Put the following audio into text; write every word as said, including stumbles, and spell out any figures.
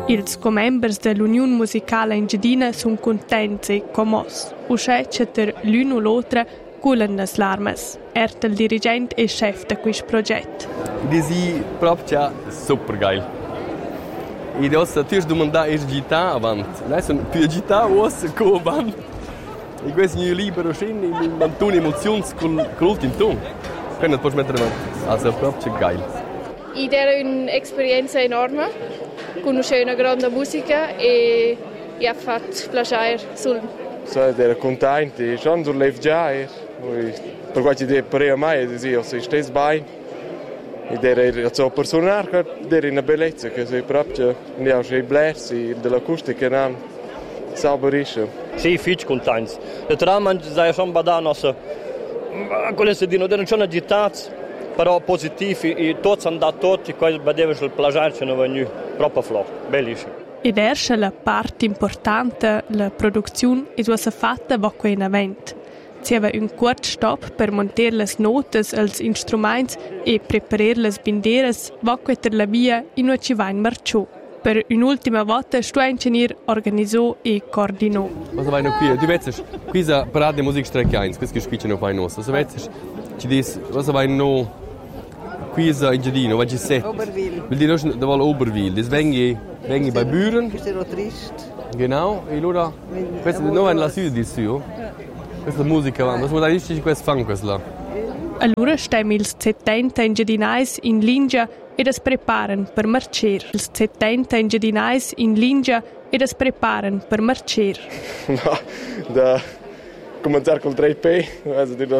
Ils comembers dell'Union Musicala Engiadina sono contenti e commossi. Uscè ter l'uno o l'altra culen las larmes. Ert il dirigent e chef di questo progetto. Disi proprio super geil. E adesso tu hai domandato la gita avanti. Noi sono più agitati o come avanti. E questo è libero scene, mi mantiene emozioni con l'ultimo tono. Quindi puoi mettere avanti. Also proprio geil. Ed era un'esperienza enorme, conoscevo una grande musica e mi ha fatto piacere sul. So, ero contento, schon so lief già, per qualche idea per me, io sei stesso bene. Ed era so personale, era una bellezza, che sei proprio, ne ho i blersi, dell'acustica, non sauberisce. Sì, fici contenti. Le trame sono schon badano, quelle si dicono, non sono agitati. Però positivi e tutti sono andati tutti, quelli vedevano il piacere che non venuto, proprio flotto, bellissimo. Ed era la parte importante, la produzione, è stata fatta dopo questo evento. Si aveva un corto stop per montare le note, gli strumenti e preparare le bandiere, dopo la via in cui ci va in marcio. Per un'ultima volta, sto ingegnere organizzò e coordinò. Cosa vai qui? Tu vedi, qui è parata di Musikstrecke uno, questo che scrivono poi noi. Cosa vedi? Ci dice, cosa vai no? Qui è in Giardino, vai sette. Oberwil. Vuol dire da Val Oberwil. Das vengi, vengi bei Büren. Questo è triste. Genau, e allora questo non è la Sud di Sud. Questa musica, ma cosa vuol dire questo fan questo là? Allora stiamo il settanta ingedinais in Lingia ed es preparan per marcer. Il settanta ingedinais in Lingia ed es preparan per marcer. No, da cominciare col tre P,